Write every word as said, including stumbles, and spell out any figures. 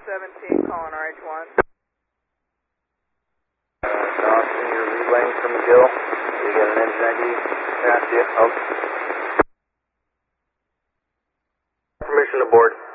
seventeen calling R H one. Uh, Dawson, you're relaying from McGill. You got an engine I D past you. Okay. Permission to board.